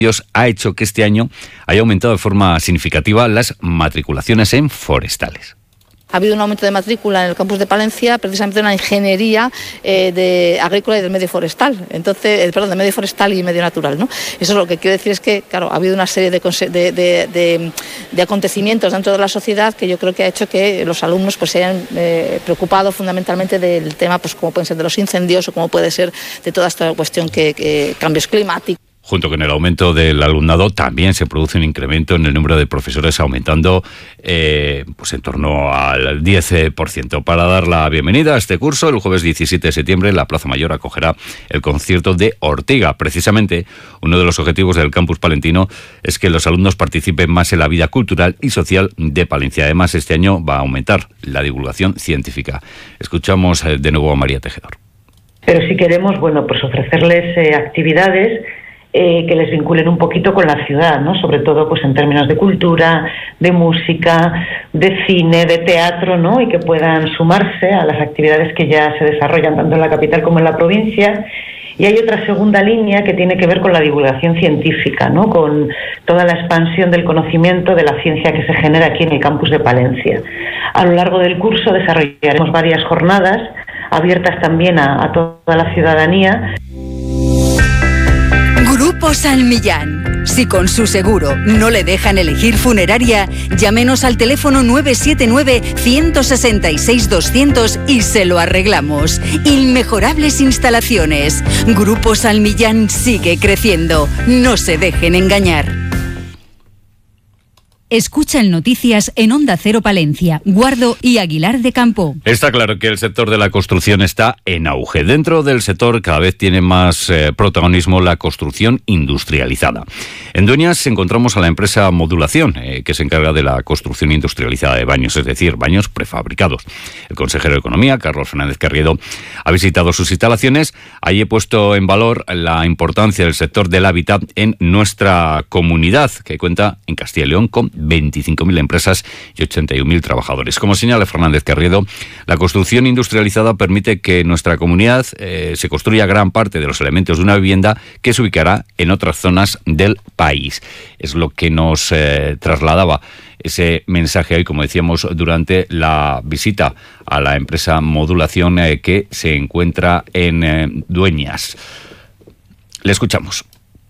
ha hecho que este año haya aumentado de forma significativa las matriculaciones en forestales. Ha habido un aumento de matrícula en el campus de Palencia, precisamente en la ingeniería agrícola y del medio forestal. Entonces, de medio forestal y medio natural, ¿no? Eso lo que quiero decir es que, claro, ha habido una serie de acontecimientos dentro de la sociedad que yo creo que ha hecho que los alumnos pues se hayan preocupado fundamentalmente del tema, pues como pueden ser de los incendios o como puede ser de toda esta cuestión que cambios climáticos. Junto con el aumento del alumnado, también se produce un incremento en el número de profesores, aumentando pues en torno al 10%. Para dar la bienvenida a este curso, el jueves 17 de septiembre, la Plaza Mayor acogerá el concierto de Ortega. Precisamente, uno de los objetivos del campus palentino es que los alumnos participen más en la vida cultural y social de Palencia. Además, este año va a aumentar la divulgación científica. Escuchamos de nuevo a María Tejedor. Pero si queremos, pues ofrecerles actividades que les vinculen un poquito con la ciudad, ¿no? Sobre todo pues en términos de cultura, de música, de cine, de teatro, ¿no? Y que puedan sumarse a las actividades que ya se desarrollan tanto en la capital como en la provincia. Y hay otra segunda línea que tiene que ver con la divulgación científica, ¿no? Con toda la expansión del conocimiento de la ciencia que se genera aquí en el campus de Palencia. A lo largo del curso desarrollaremos varias jornadas abiertas también a toda la ciudadanía. Grupo Salmillán. Si con su seguro no le dejan elegir funeraria, llámenos al teléfono 979-166-200 y se lo arreglamos. Inmejorables instalaciones. Grupo Salmillán sigue creciendo. No se dejen engañar. Escucha el Noticias en Onda Cero Palencia, Guardo y Aguilar de Campo. Está claro que el sector de la construcción está en auge. Dentro del sector cada vez tiene más protagonismo la construcción industrializada. En Dueñas encontramos a la empresa Modulación, que se encarga de la construcción industrializada de baños, es decir, baños prefabricados. El consejero de Economía, Carlos Fernández Carriedo, ha visitado sus instalaciones. Allí he puesto en valor la importancia del sector del hábitat en nuestra comunidad, que cuenta en Castilla y León con 25.000 empresas y 81.000 trabajadores. Como señala Fernández Carriedo, la construcción industrializada permite que nuestra comunidad se construya gran parte de los elementos de una vivienda que se ubicará en otras zonas del país. Es lo que nos trasladaba ese mensaje hoy, como decíamos, durante la visita a la empresa Modulación que se encuentra en Dueñas. Le escuchamos.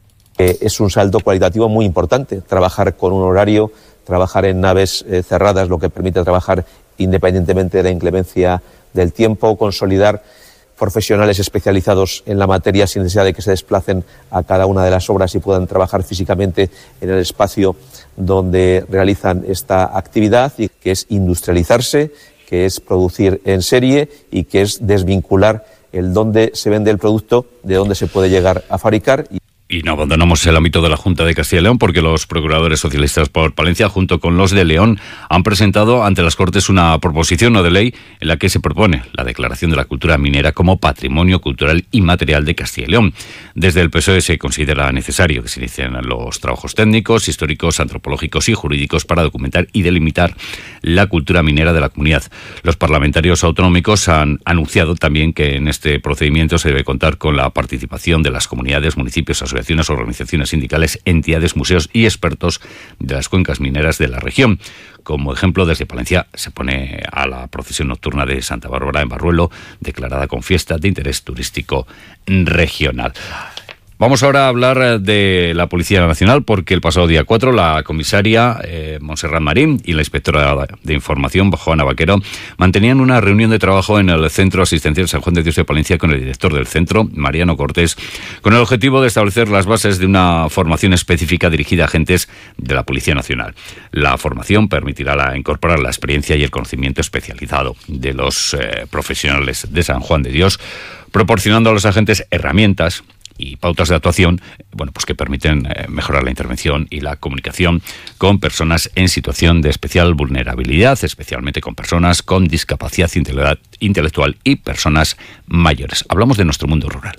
Es un salto cualitativo muy importante, trabajar con un horario, trabajar en naves cerradas, lo que permite trabajar independientemente de la inclemencia del tiempo, consolidar profesionales especializados en la materia sin necesidad de que se desplacen a cada una de las obras y puedan trabajar físicamente en el espacio donde realizan esta actividad, y que es industrializarse, que es producir en serie y que es desvincular el dónde se vende el producto de dónde se puede llegar a fabricar. Y no abandonamos el ámbito de la Junta de Castilla y León porque los procuradores socialistas por Palencia, junto con los de León, han presentado ante las Cortes una proposición no de ley en la que se propone la declaración de la cultura minera como patrimonio cultural inmaterial de Castilla y León. Desde el PSOE se considera necesario que se inicien los trabajos técnicos, históricos, antropológicos y jurídicos para documentar y delimitar la cultura minera de la comunidad. Los parlamentarios autonómicos han anunciado también que en este procedimiento se debe contar con la participación de las comunidades, municipios, asociaciones, organizaciones sindicales, entidades, museos y expertos de las cuencas mineras de la región. Como ejemplo, desde Palencia se pone a la procesión nocturna de Santa Bárbara en Barruelo, declarada con fiesta de interés turístico regional. Vamos ahora a hablar de la Policía Nacional porque el pasado día 4 la comisaria Montserrat Marín y la inspectora de información Joana Vaquero mantenían una reunión de trabajo en el Centro Asistencial San Juan de Dios de Palencia con el director del centro, Mariano Cortés, con el objetivo de establecer las bases de una formación específica dirigida a agentes de la Policía Nacional. La formación permitirá incorporar la experiencia y el conocimiento especializado de los profesionales de San Juan de Dios, proporcionando a los agentes herramientas y pautas de actuación, pues que permiten mejorar la intervención y la comunicación con personas en situación de especial vulnerabilidad, especialmente con personas con discapacidad intelectual y personas mayores. Hablamos de nuestro mundo rural.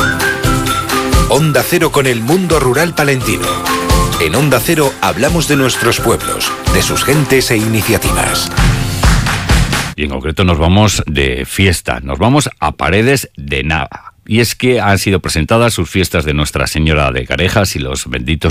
Onda Cero con el mundo rural palentino. En Onda Cero hablamos de nuestros pueblos, de sus gentes e iniciativas. Y en concreto nos vamos de fiesta, nos vamos a Paredes de Nava. Y es que han sido presentadas sus fiestas de Nuestra Señora de Carejas y los benditos